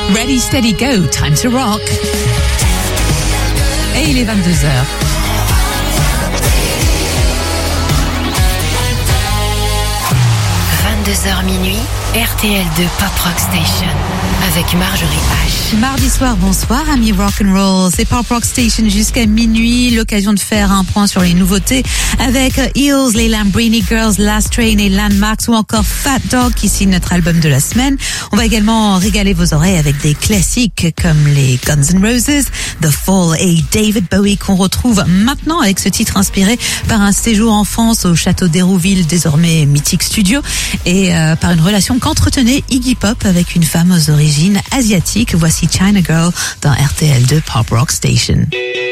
Ready, steady, go, time to rock. Et il est 22h. 22h minuit, RTL2 Pop Rock Station avec Marjorie H. Mardi soir, bonsoir amis rock'n'roll, c'est Pop Rock Station jusqu'à minuit, l'occasion de faire un point sur les nouveautés avec Eels, les Lambrini Girls, Last Train et Landmarks ou encore Fat Dog qui signe notre album de la semaine. On va également régaler vos oreilles avec des classiques comme les Guns N' Roses, The Fall et David Bowie qu'on retrouve maintenant avec ce titre inspiré par un séjour en France au château d'Hérouville, désormais mythique studio, et par une relation qu'entretenait Iggy Pop avec une femme aux origines asiatiques. Voici China Girl dans RTL2 Pop Rock Station.